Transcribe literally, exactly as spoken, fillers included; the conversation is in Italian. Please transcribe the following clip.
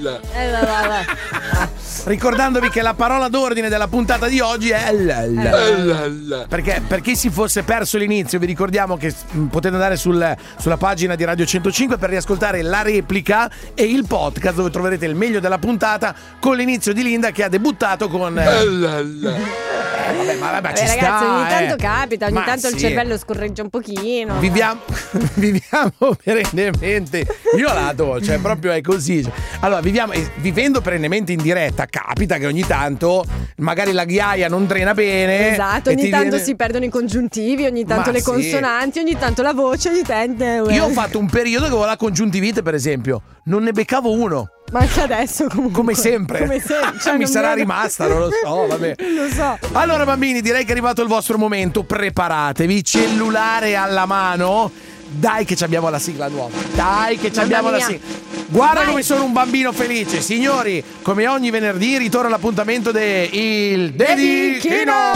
Eh, la, la, la. Ricordandovi che la parola d'ordine della puntata di oggi è l. Perché per chi si fosse perso l'inizio, vi ricordiamo che potete andare sul, sulla pagina di Radio centocinque per riascoltare la replica e il podcast dove troverete il meglio della puntata con l'inizio di Linda che ha debuttato con Eh, vabbè, ma vabbè, ci vabbè, ragazzi, sta, ogni tanto eh. capita, ogni Ma tanto sì. il cervello scorreggia un pochino. Viviamo, viviamo perennemente violato, cioè proprio è così. Allora, viviamo, vivendo perennemente in diretta, capita che ogni tanto magari la ghiaia non drena bene. Esatto, e ogni ti tanto viene... si perdono i congiuntivi, ogni tanto Ma le sì. consonanti, ogni tanto la voce, ogni tanto... Io ho fatto un periodo che avevo la congiuntivite, per esempio, non ne beccavo uno. Ma anche adesso comunque. Come sempre. Come sempre. Cioè, Mi non sarà vedo- rimasta, non lo so, vabbè. Lo so. Allora bambini, direi che è arrivato il vostro momento, preparatevi, cellulare alla mano. Dai che ci abbiamo la sigla nuova. Dai che ci Mamma abbiamo la mia. sigla. Guarda Vai. come sono un bambino felice. Signori, come ogni venerdì ritorna l'appuntamento del Dedichino.